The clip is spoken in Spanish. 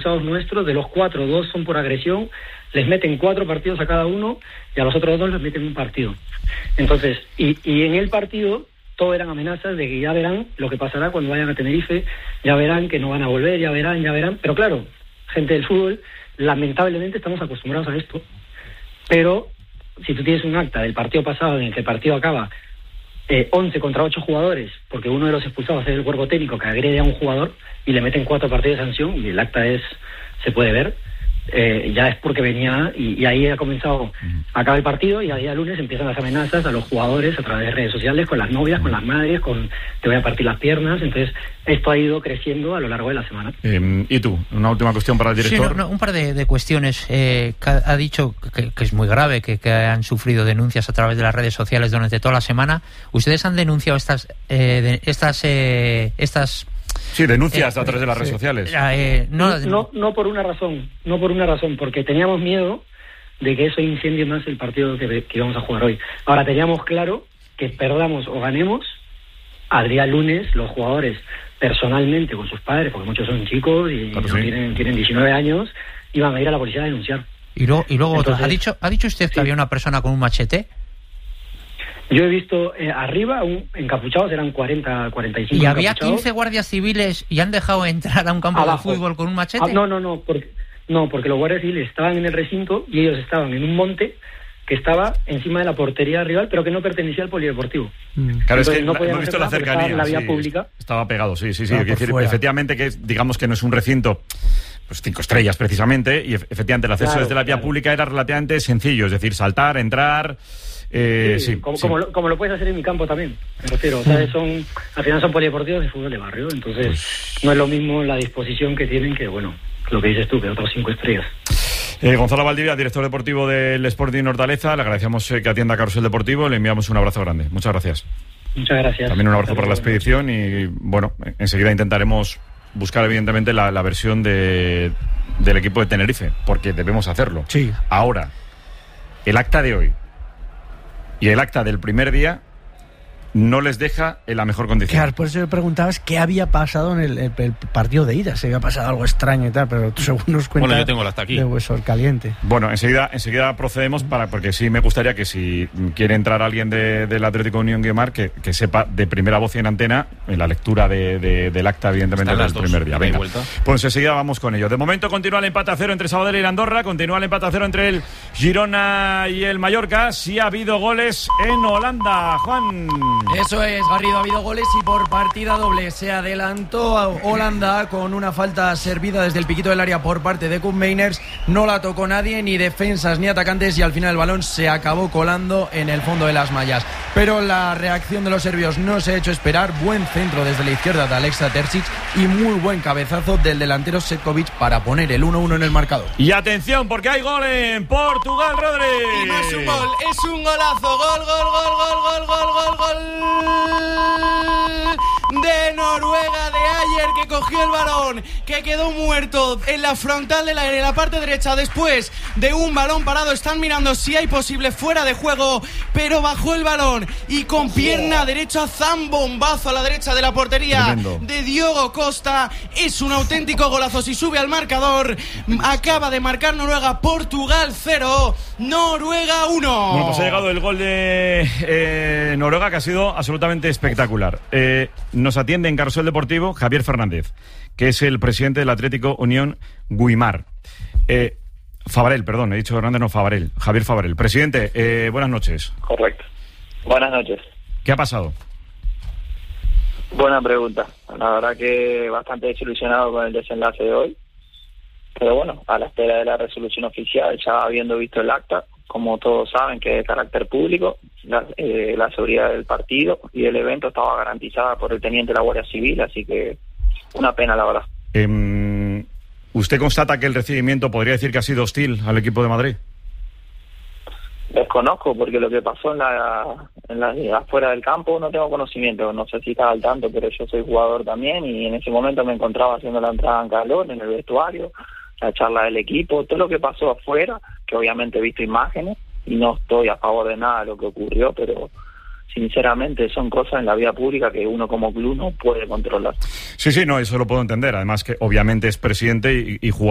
nuestros, de los 4, 2 son por agresión, les meten 4 partidos a cada uno y a los otros 2 les meten un partido. Entonces, y en el partido todo eran amenazas de que ya verán lo que pasará cuando vayan a Tenerife, ya verán que no van a volver, ya verán, pero claro, gente del fútbol, lamentablemente estamos acostumbrados a esto, pero si tú tienes un acta del partido pasado en el que el partido acaba 11 contra 8 jugadores, porque uno de los expulsados es el cuerpo técnico que agrede a un jugador y le meten 4 partidos de sanción, y el acta se puede ver, ya es porque venía y ahí ha comenzado, acaba el partido y a día lunes empiezan las amenazas a los jugadores a través de redes sociales, con las novias, con las madres, con te voy a partir las piernas. Entonces esto ha ido creciendo a lo largo de la semana. ¿Y tú? Una última cuestión para el director. Sí, un par de cuestiones. Ha dicho que es muy grave, que han sufrido denuncias a través de las redes sociales durante toda la semana. ¿Ustedes han denunciado estas Sí, denuncias a través de las redes sociales? No por una razón, porque teníamos miedo de que eso incendie más el partido que íbamos a jugar hoy. Ahora teníamos claro que perdamos o ganemos, al día lunes los jugadores personalmente con sus padres, porque muchos son chicos y claro, sí, tienen 19 años, iban a ir a la policía a denunciar. Y luego entonces, ¿ha dicho usted que había una persona con un machete? Yo he visto arriba, encapuchados, eran 40, 45 ¿Y había encapuchados. 15 guardias civiles y han dejado entrar a un campo de fútbol con un machete? Porque los guardias civiles estaban en el recinto y ellos estaban en un monte que estaba encima de la portería rival, pero que no pertenecía al polideportivo. Claro, entonces, es que no hemos visto la cercanía. En la vía pública. Estaba pegado, sí. Quiero decir, efectivamente, que digamos que no es un recinto pues 5 estrellas precisamente, y efectivamente el acceso desde la vía pública era relativamente sencillo, es decir, saltar, entrar. Como lo puedes hacer en mi campo también, me refiero, o sea, al final son polideportivos de fútbol de barrio, entonces no es lo mismo la disposición que tienen que, bueno, lo que dices tú, que otros 5 estrellas. Gonzalo Valdivia, director deportivo del Sporting Hortaleza, le agradecemos que atienda a Carrusel Deportivo, le enviamos un abrazo grande. Muchas gracias. Muchas gracias. También un abrazo para la expedición y, bueno, enseguida intentaremos buscar evidentemente la versión del equipo de Tenerife, porque debemos hacerlo. Sí. Ahora, el acta de hoy y el acta del primer día no les deja en la mejor condición. Claro, por eso me preguntabas qué había pasado en el partido de ida, si había pasado algo extraño y tal, pero tú según nos cuentas. Bueno, yo tengo el acta aquí. De hueso caliente. Bueno, enseguida procedemos porque sí me gustaría que si quiere entrar alguien del Atlético Unión Guimar, que sepa de primera voz y en antena en la lectura del acta, evidentemente, del primer día. Venga, pues enseguida vamos con ello. De momento continúa el empate a 0 entre Sabadell y la Andorra, continúa el empate a 0 entre el Girona y el Mallorca. Sí ha habido goles en Holanda, Juan. Eso es, Garrido, ha habido goles y por partida doble se adelantó a Holanda con una falta servida desde el piquito del área por parte de Koen Meiners. No la tocó nadie, ni defensas ni atacantes, y al final el balón se acabó colando en el fondo de las mallas. Pero la reacción de los serbios no se ha hecho esperar. Buen centro desde la izquierda de Alexa Terzic y muy buen cabezazo del delantero Setkovic para poner el 1-1 en el marcador. Y atención, porque hay gol en Portugal, Rodri. Y no es un gol, es un golazo. Gol de Noruega, de Ayer, que cogió el balón, que quedó muerto en la frontal del aire, en la parte derecha, después de un balón parado. Están mirando si hay posible fuera de juego, pero bajó el balón y con pierna derecha, zambombazo a la derecha de la portería. Tremendo. De Diogo Costa. Es un auténtico golazo. Si sube al marcador, acaba de marcar Noruega. Portugal 0, Noruega 1. Bueno, pues ha llegado el gol de Noruega, que ha sido absolutamente espectacular. Nos atiende en Carrusel Deportivo Javier Fernández, que es el presidente del Atlético Unión Guimar. Favarel, perdón, he dicho Hernández, no Favarel. Javier Favarel. Presidente, buenas noches. Correcto. Buenas noches. ¿Qué ha pasado? Buena pregunta. La verdad que bastante desilusionado con el desenlace de hoy. Pero bueno, a la espera de la resolución oficial, ya habiendo visto el acta, como todos saben que es de carácter público, la seguridad del partido y el evento estaba garantizada por el teniente de la Guardia Civil, así que una pena, la verdad. ¿Usted constata que el recibimiento podría decir que ha sido hostil al equipo de Madrid? Desconozco, porque lo que pasó afuera del campo no tengo conocimiento. No sé si estaba al tanto, pero yo soy jugador también y en ese momento me encontraba haciendo la entrada en calor, en el vestuario, la charla del equipo, todo lo que pasó afuera, que obviamente he visto imágenes y no estoy a favor de nada de lo que ocurrió, pero sinceramente son cosas en la vida pública que uno como club no puede controlar. Sí, no, eso lo puedo entender. Además que obviamente es presidente y jugador.